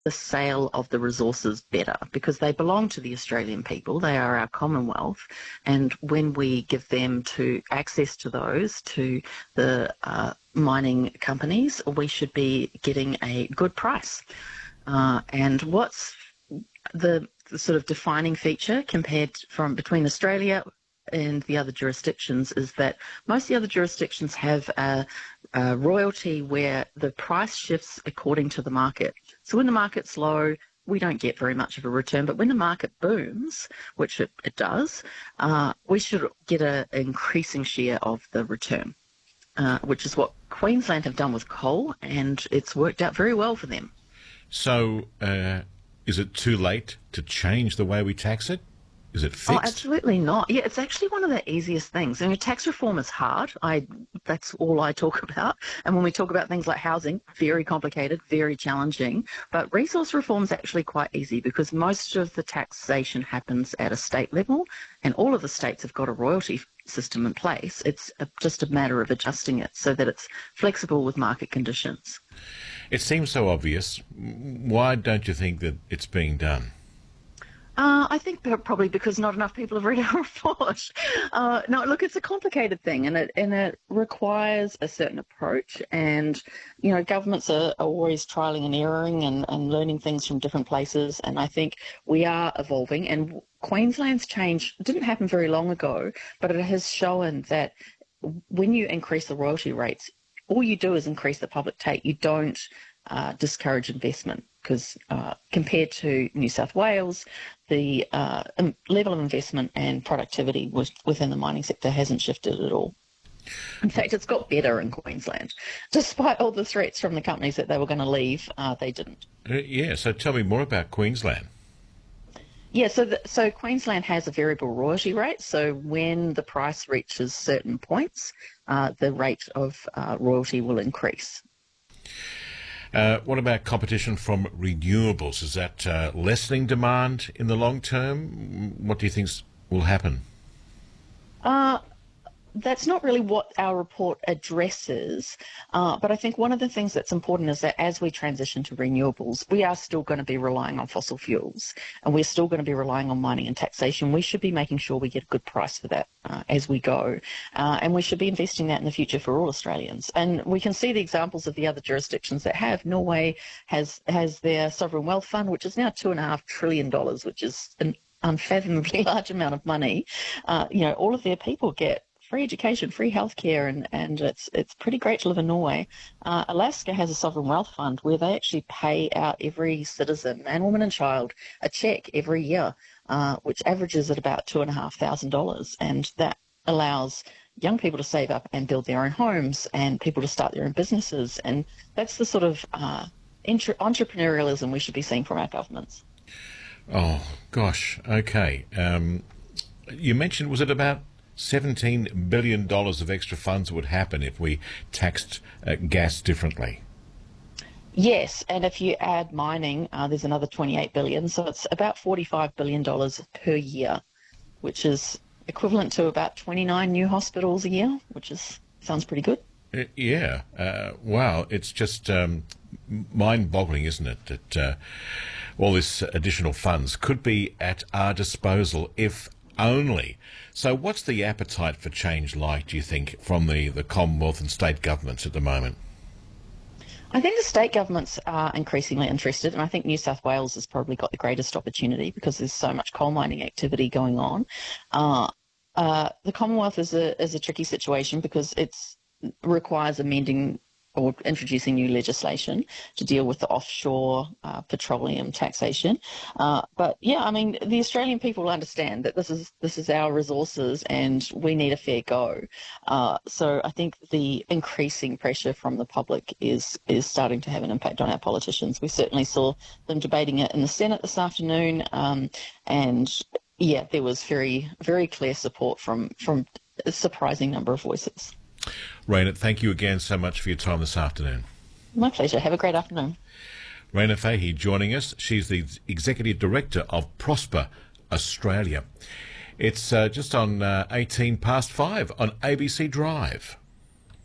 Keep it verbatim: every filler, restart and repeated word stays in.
the sale of the resources better because they belong to the Australian people. They are our Commonwealth. And when we give them to access to those, to the uh, mining companies, we should be getting a good price. Uh, and what's the, the sort of defining feature compared from between Australia and the other jurisdictions is that most of the other jurisdictions have a, a royalty where the price shifts according to the market. So when the market's low, we don't get very much of a return. But when the market booms, which it, it does, uh, we should get an increasing share of the return, uh, which is what Queensland have done with coal, and it's worked out very well for them. So uh, is it too late to change the way we tax it? Is it fixed? Oh, absolutely not. Yeah, it's actually one of the easiest things. I mean, tax reform is hard. I that's all I talk about. And when we talk about things like housing, very complicated, very challenging. But resource reform is actually quite easy because most of the taxation happens at a state level, and all of the states have got a royalty system in place. It's a, just a matter of adjusting it so that it's flexible with market conditions. It seems so obvious. Why don't you think that it's being done? Uh, I think probably because not enough people have read our report. Uh, no, look, it's a complicated thing, and it and it requires a certain approach. And you know, governments are, are always trialing and erroring and, and learning things from different places. And I think we are evolving. And Queensland's change didn't happen very long ago, but it has shown that when you increase the royalty rates, all you do is increase the public take. You don't uh, discourage investment. Because uh, compared to New South Wales, the uh, level of investment and productivity was, within the mining sector hasn't shifted at all. In fact, it's got better in Queensland. Despite all the threats from the companies that they were going to leave, uh, they didn't. Uh, yeah, so tell me more about Queensland. Yeah, so the, so Queensland has a variable royalty rate. So when the price reaches certain points, uh, the rate of uh, royalty will increase. Uh, what about competition from renewables? Is that uh, lessening demand in the long term? What do you think will happen? Uh, that's not really what our report addresses, uh, but I think one of the things that's important is that as we transition to renewables, we are still going to be relying on fossil fuels, and we're still going to be relying on mining and taxation. We should be making sure we get a good price for that uh, as we go, uh, and we should be investing that in the future for all Australians. And we can see the examples of the other jurisdictions that have. Norway has has their sovereign wealth fund, which is now two and a half trillion dollars, which is an unfathomably large amount of money. Uh, you know, all of their people get free education, free healthcare, and, and it's it's pretty great to live in Norway. Uh, Alaska has a sovereign wealth fund where they actually pay out every citizen, man, woman and child, a check every year, uh, which averages at about two and a half thousand dollars, and that allows young people to save up and build their own homes and people to start their own businesses. And that's the sort of uh, entre- entrepreneurialism we should be seeing from our governments. Oh, gosh. Okay. Um, you mentioned, was it about seventeen billion dollars of extra funds would happen if we taxed uh, gas differently? Yes, and if you add mining, uh, there's another twenty-eight billion dollars. So it's about forty-five billion dollars per year, which is equivalent to about twenty-nine new hospitals a year, which is sounds pretty good. Uh, yeah. Uh, wow. It's just um, mind-boggling, isn't it, that uh, all this additional funds could be at our disposal if only. So what's the appetite for change like, do you think, from the, the Commonwealth and state governments at the moment? I think the state governments are increasingly interested, and I think New South Wales has probably got the greatest opportunity because there's so much coal mining activity going on. Uh, uh, the Commonwealth is a is a tricky situation because it requires amending or introducing new legislation to deal with the offshore uh, petroleum taxation. Uh, but yeah, I mean, the Australian people understand that this is this is our resources and we need a fair go. Uh, so I think the increasing pressure from the public is is starting to have an impact on our politicians. We certainly saw them debating it in the Senate this afternoon, um, and yeah, there was very very clear support from from a surprising number of voices. Raina, thank you again so much for your time this afternoon. My pleasure. Have a great afternoon. Raina Fahey joining us. She's the Executive Director of Prosper Australia. It's uh, just on uh, eighteen past five on A B C Drive.